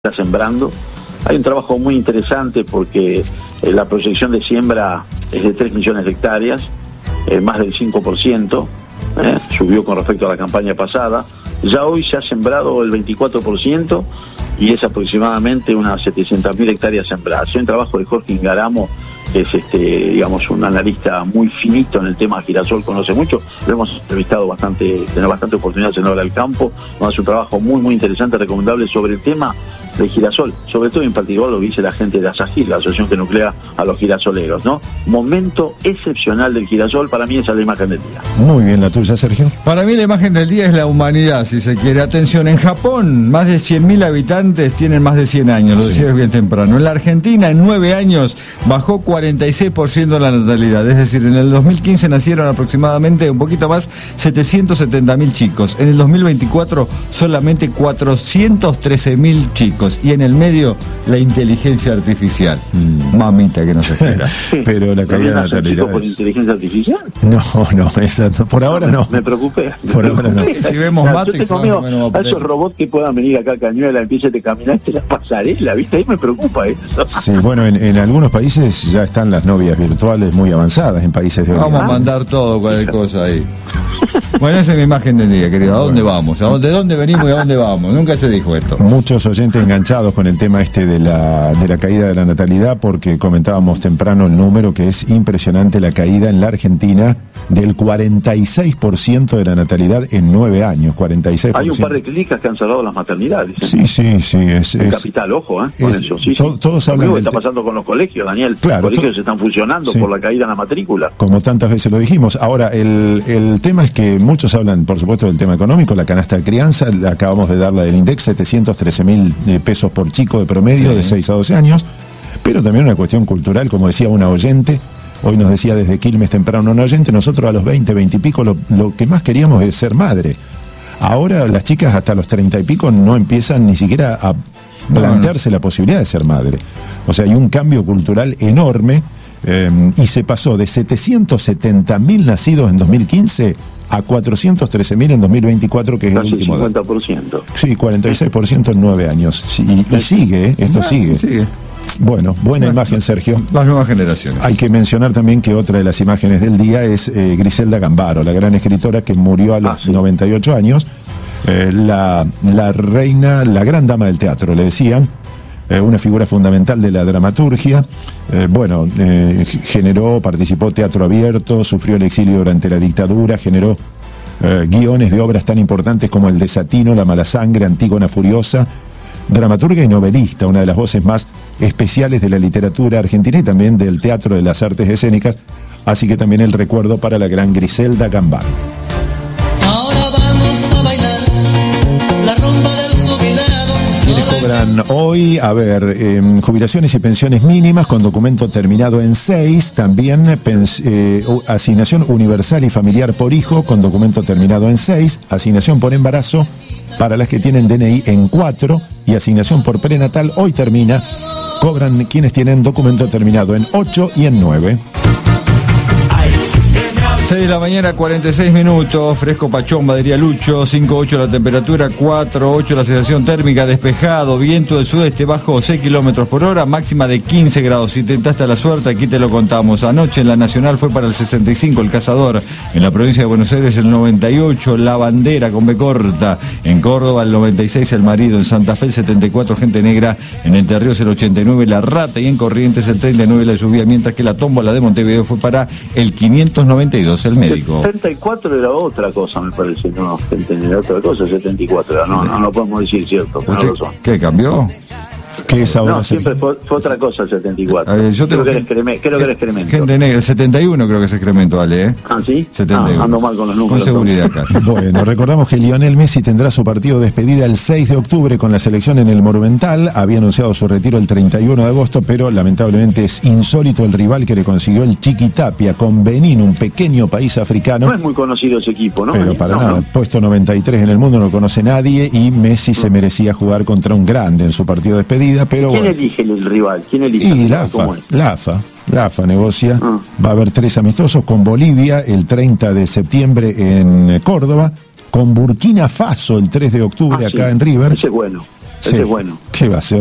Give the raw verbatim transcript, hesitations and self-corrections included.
está sembrando. Hay un trabajo muy interesante porque eh, la proyección de siembra es de tres millones de hectáreas, eh, más del cinco por ciento, eh, subió con respecto a la campaña pasada. Ya hoy se ha sembrado el veinticuatro por ciento y es aproximadamente unas setecientas mil hectáreas sembradas. Es un trabajo de Jorge Ingaramo, que es este, digamos, un analista muy finito en el tema girasol, conoce mucho, lo hemos entrevistado bastante, tener bastante oportunidades en Hora del Campo, nos hace un trabajo muy muy interesante, recomendable sobre el tema del girasol, sobre todo en particular lo que dice la gente de ASAGIR, la asociación que nuclea a los girasoleros, ¿no? Momento excepcional del girasol, para mí esa es la imagen del día. Muy bien, la tuya, Sergio. Para mí la imagen del día es la humanidad, si se quiere. Atención, en Japón más de cien mil habitantes tienen más de cien años, lo decías bien temprano. En la Argentina en nueve años bajó cuarenta y seis por ciento la natalidad, es decir, en el dos mil quince nacieron aproximadamente un poquito más setecientos setenta mil chicos, en el dos mil veinticuatro solamente cuatrocientos trece mil chicos. Y en el medio, la inteligencia artificial. Mm. Mamita que nos espera. Pero la caída de natalidad por es... inteligencia artificial? No, no, esa, por ahora no. Me preocupé. Me por preocupé. ahora no. Si vemos Claro, Matrix, yo tengo más o menos miedo va a por esos ahí. robots que puedan venir acá a Cañuela, empiecen a caminar en la pasarela, ¿viste? Ahí me preocupa eso. Sí, bueno, en, en algunos países ya están las novias virtuales muy avanzadas, en países de Oriente. Vamos a mandar todo, cualquier cosa ahí. Bueno, esa es mi imagen del día, querido. ¿A dónde vamos? ¿A dónde, de dónde venimos y a dónde vamos? Nunca se dijo esto. Muchos oyentes enganchados con el tema este de la, de la caída de la natalidad, porque comentábamos temprano el número, que es impresionante la caída en la Argentina del cuarenta y seis por ciento de la natalidad en nueve años. cuarenta y seis por ciento. Hay un par de clínicas que han cerrado las maternidades. Sí, sí, sí. Es, en es, Capital, ojo, ¿eh? Con es, eso, sí, to, sí. Todos hablan Lo que del está te- pasando con los colegios, Daniel. Claro, los colegios to- se están fusionando sí. por la caída en la matrícula. Como tantas veces lo dijimos. Ahora, el, el tema es que muchos hablan, por supuesto, del tema económico, la canasta de crianza, la acabamos de dar la del INDEC, setecientos trece mil pesos por chico de promedio, sí, de seis a doce años, pero también una cuestión cultural, como decía una oyente, hoy nos decía desde Quilmes temprano una oyente, nosotros a los veinte, veinte y pico, lo, lo que más queríamos es ser madre. Ahora las chicas hasta los treinta y pico no empiezan ni siquiera a plantearse bueno. la posibilidad de ser madre. O sea, hay un cambio cultural enorme. Eh, y se pasó de setecientos setenta mil nacidos en dos mil quince a cuatrocientos trece mil en dos mil veinticuatro, que es Casi el último dato. cincuenta por ciento. Sí, cuarenta y seis por ciento en nueve años. Sí, y, y sigue, ¿eh? Esto Ah, sigue. sigue. Bueno, buena Bueno, imagen, Sergio. Las nuevas generaciones. Hay que mencionar también que otra de las imágenes del día es eh, Griselda Gambaro, la gran escritora que murió a los ah, sí. noventa y ocho años. Eh, la, la reina, la gran dama del teatro, le decían. Eh, una figura fundamental de la dramaturgia. Eh, bueno, eh, generó, participó teatro abierto, sufrió el exilio durante la dictadura, generó eh, guiones de obras tan importantes como El Desatino, La Mala Sangre, Antígona Furiosa, dramaturga y novelista, una de las voces más especiales de la literatura argentina y también del teatro de las artes escénicas, así que también el recuerdo para la gran Griselda Gambaro. Ahora vamos a bailar la rumba del jubilado. ¿Quiénes cobran hoy? A ver, eh, jubilaciones y pensiones mínimas con documento terminado en seis, también pens- eh, asignación universal y familiar por hijo con documento terminado en seis, asignación por embarazo para las que tienen D N I en cuatro y asignación por prenatal hoy termina, cobran quienes tienen documento terminado en ocho y en nueve. seis de la mañana, cuarenta y seis minutos, fresco pachomba, diría Lucho, cinco ocho la temperatura, cuatro ocho la sensación térmica, despejado, viento del sudeste bajo seis kilómetros por hora, máxima de quince grados. Si tentaste la suerte, aquí te lo contamos. Anoche en la Nacional fue para el sesenta y cinco el Cazador, en la provincia de Buenos Aires el noventa y ocho la Bandera con B corta, en Córdoba el noventa y seis el Marido, en Santa Fe el setenta y cuatro Gente Negra, en Entre Ríos el ochenta y nueve la Rata y en Corrientes el treinta y nueve la Lluvia, mientras que la Tómbola de Montevideo fue para el quinientos noventa y dos el Médico. setenta y cuatro era otra cosa, me parece, no, era otra cosa, setenta y cuatro era, no, no, no podemos decir cierto, no ¿Usted lo son. qué cambió? ¿Qué es ahora, No, siempre Sergio? fue, fue otra cosa el setenta y cuatro. A ver, yo creo, tengo que era gente- excreme- creo que era excremento. Gente Negra, el setenta y uno creo que es excremento, Ale, ¿eh? Ah, ¿sí? setenta y uno. Ah, ando mal con los números. Con seguridad casi. Bueno, recordamos que Lionel Messi tendrá su partido de despedida el seis de octubre con la selección en el Monumental. Había anunciado su retiro el treinta y uno de agosto, pero lamentablemente es insólito el rival que le consiguió el Chiquitapia con Benín, un pequeño país africano. No es muy conocido ese equipo, ¿no? Pero para No, nada, no. puesto noventa y tres en el mundo, no lo conoce nadie y Messi se merecía jugar contra un grande en su partido de despedida, pero ¿Quién bueno. elige el rival? ¿Quién elige? Y la AFA, ¿Cómo es? la AFA, la AFA negocia, Ah. va a haber tres amistosos con Bolivia el treinta de septiembre en Córdoba, con Burkina Faso el tres de octubre Ah, acá sí, en River, ese es bueno. ese es bueno. ¿Qué va a ser?